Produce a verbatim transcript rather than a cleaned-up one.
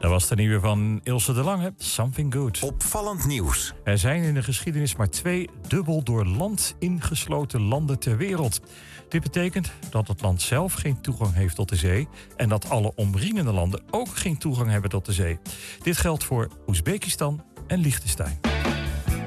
Dat was de nieuwe van Ilse de Lange, Something Good. Opvallend nieuws. Er zijn in de geschiedenis maar twee dubbel door land ingesloten landen ter wereld. Dit betekent dat het land zelf geen toegang heeft tot de zee en dat alle omringende landen ook geen toegang hebben tot de zee. Dit geldt voor Oezbekistan en Liechtenstein.